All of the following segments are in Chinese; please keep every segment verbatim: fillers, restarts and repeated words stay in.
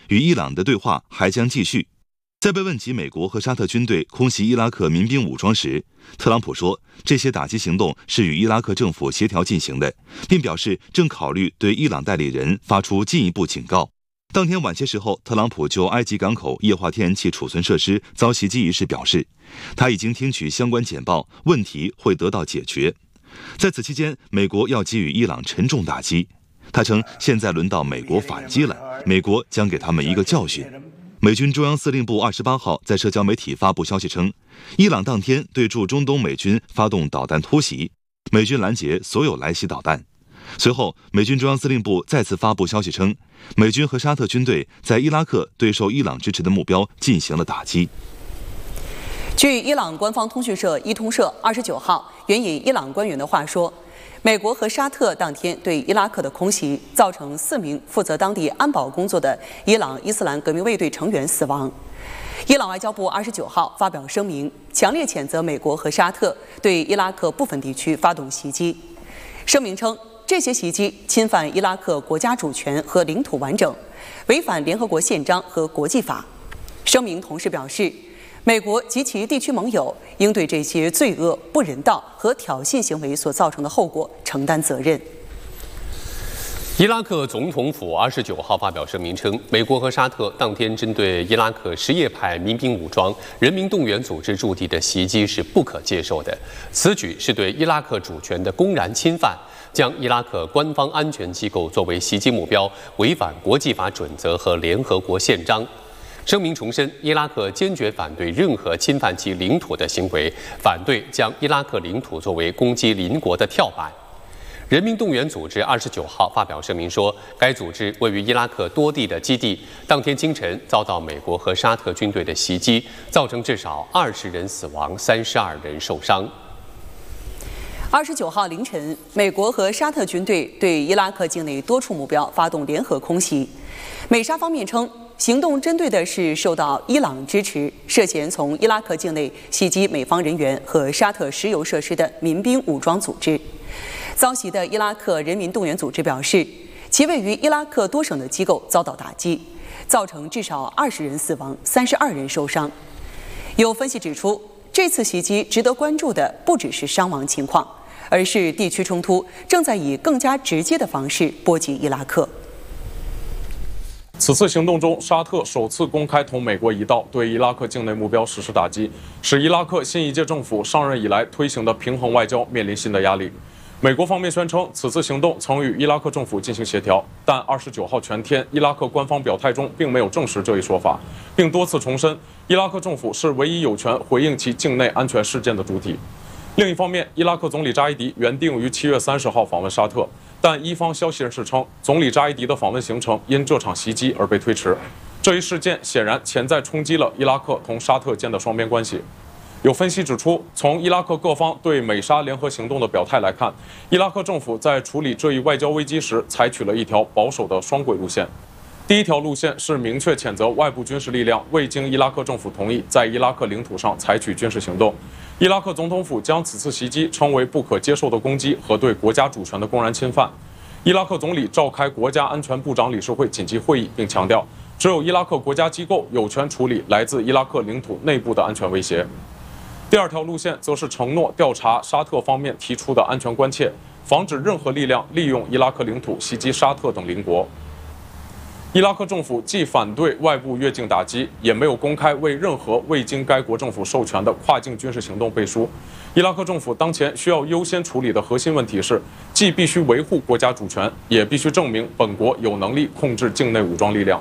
与伊朗的对话还将继续。在被问及美国和沙特军队空袭伊拉克民兵武装时，特朗普说，这些打击行动是与伊拉克政府协调进行的，并表示正考虑对伊朗代理人发出进一步警告。当天晚些时候，特朗普就埃及港口液化天然气储存设施遭袭击一事表示，他已经听取相关简报，问题会得到解决。在此期间，美国要给予伊朗沉重打击。他称，现在轮到美国反击了，美国将给他们一个教训。美军中央司令部二十八号在社交媒体发布消息称，伊朗当天对驻中东美军发动导弹突袭，美军拦截所有来袭导弹。随后，美军中央司令部再次发布消息称，美军和沙特军队在伊拉克对受伊朗支持的目标进行了打击。 据伊朗官方通讯社伊通社二十九号援引伊朗官员的话说，美国和沙特当天对伊拉克的空袭，造成四名负责当地安保工作的伊朗伊斯兰革命卫队成员死亡。伊朗外交部二十九号发表声明，强烈谴责美国和沙特对伊拉克部分地区发动袭击。声明称，这些袭击侵犯伊拉克国家主权和领土完整，违反联合国宪章和国际法。声明同时表示，美国及其地区盟友应对这些罪恶、不人道和挑衅行为所造成的后果承担责任。 伊拉克总统府二十九号发表声明称，美国和沙特当天针对伊拉克什叶派民兵武装人民动员组织驻地的袭击是不可接受的，此举是对伊拉克主权的公然侵犯，将伊拉克官方安全机构作为袭击目标，违反国际法准则和联合国宪章。声明重申，伊拉克坚决反对任何侵犯其领土的行为，反对将伊拉克领土作为攻击邻国的跳板。人民动员组织二十九号发表声明说，该组织位于伊拉克多地的基地，当天清晨遭到美国和沙特军队的袭击，造成至少二十人死亡，三十二人受伤。 二十九号凌晨，美国和沙特军队对伊拉克境内多处目标发动联合空袭。美沙方面称，行动针对的是受到伊朗支持、涉嫌从伊拉克境内袭击美方人员和沙特石油设施的民兵武装组织。遭袭的伊拉克人民动员组织表示，其位于伊拉克多省的机构遭到打击，造成至少二十人死亡，三十二人受伤。有分析指出，这次袭击值得关注的不只是伤亡情况，而是地区冲突正在以更加直接的方式波及伊拉克。 此次行动中，沙特首次公开同美国一道对伊拉克境内目标实施打击，使伊拉克新一届政府上任以来推行的平衡外交面临新的压力。美国方面宣称，此次行动曾与伊拉克政府进行协调，但二十九号全天，伊拉克官方表态中并没有证实这一说法，并多次重申，伊拉克政府是唯一有权回应其境内安全事件的主体。另一方面，伊拉克总理扎伊迪原定于七月三十号访问沙特，但伊方消息人士称，总理扎伊迪的访问行程因这场袭击而被推迟。这一事件显然潜在冲击了伊拉克同沙特间的双边关系。有分析指出，从伊拉克各方对美沙联合行动的表态来看，伊拉克政府在处理这一外交危机时采取了一条保守的双轨路线。第一条路线是明确谴责外部军事力量未经伊拉克政府同意在伊拉克领土上采取军事行动。伊拉克总统府将此次袭击称为不可接受的攻击和对国家主权的公然侵犯。伊拉克总理召开国家安全部长理事会紧急会议，并强调，只有伊拉克国家机构有权处理来自伊拉克领土内部的安全威胁。第二条路线则是承诺调查沙特方面提出的安全关切，防止任何力量利用伊拉克领土袭击沙特等邻国。伊拉克政府既反对外部越境打击，也没有公开为任何未经该国政府授权的跨境军事行动背书。伊拉克政府当前需要优先处理的核心问题是，既必须维护国家主权，也必须证明本国有能力控制境内武装力量。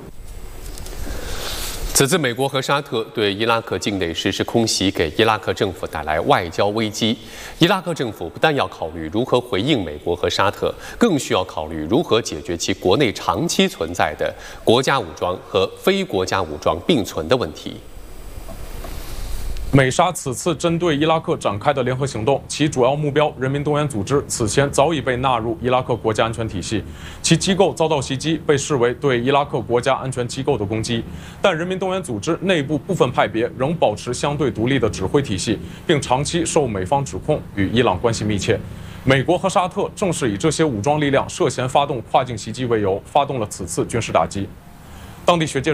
此次美国和沙特对伊拉克境内实施空袭，给伊拉克政府带来外交危机。伊拉克政府不但要考虑如何回应美国和沙特，更需要考虑如何解决其国内长期存在的国家武装和非国家武装并存的问题。 美沙此次针对伊拉克展开的联合行动，其主要目标人民动员组织此前早已被纳入伊拉克国家安全体系，其机构遭到袭击被视为对伊拉克国家安全机构的攻击。但人民动员组织内部部分派别仍保持相对独立的指挥体系，并长期受美方指控与伊朗关系密切。美国和沙特正是以这些武装力量涉嫌发动跨境袭击为由，发动了此次军事打击。当地学界